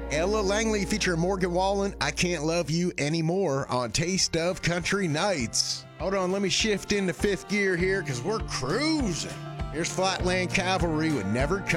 Ella Langley featuring Morgan Wallen, I Can't Love You Anymore on Taste of Country Nights. Hold on, let me shift into fifth gear here because we're cruising. Here's Flatland Cavalry with Never Come.